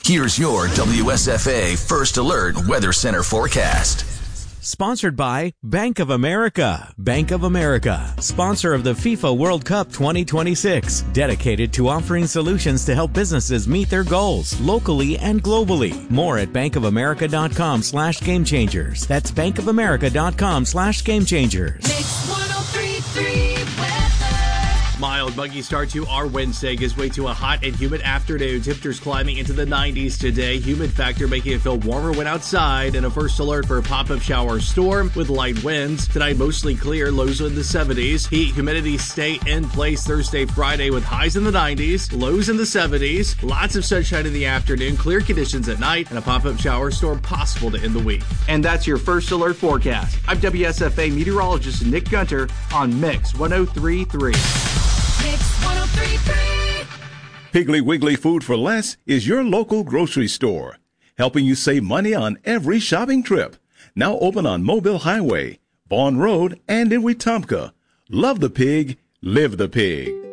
Here's your WSFA First Alert Weather Center forecast. Sponsored by Bank of America. Bank of America, sponsor of the FIFA World Cup 2026, dedicated to offering solutions to help businesses meet their goals locally and globally. More at bankofamerica.com/gamechangers. That's bankofamerica.com/gamechangers. Mix 103.3 weather. Mild, muggy start to our Wednesday gives way to a hot and humid afternoon. Temperatures climbing into the 90s today. Humid factor making it feel warmer when outside. And a first alert for a pop-up shower storm with light winds. Tonight, mostly clear, lows in the 70s. Heat, humidity stay in place Thursday, Friday with highs in the 90s, lows in the 70s. Lots of sunshine in the afternoon, clear conditions at night, and a pop-up shower storm possible to end the week. And that's your first alert forecast. I'm WSFA meteorologist Nick Gunter on Mix 103.3. Mix 103.3. Piggly Wiggly Food for Less is your local grocery store, helping you save money on every shopping trip. Now open on Mobile Highway, Vaughn Road, and in Wetumpka. Love the pig, live the pig.